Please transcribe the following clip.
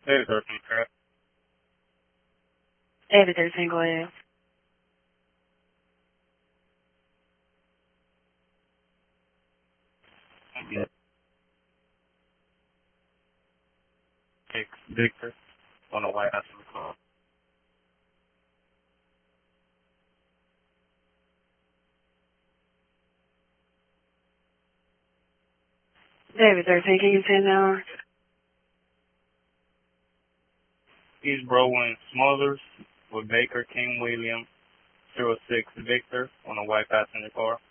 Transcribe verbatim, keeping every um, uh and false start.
David thirteen, correct? David thirteen, go ahead. Yeah. Six, Victor, on the White House in the car. David thirteen, can you say that? East Brolin Smothers with Baker King William, zero six Victor, on the White House in the car.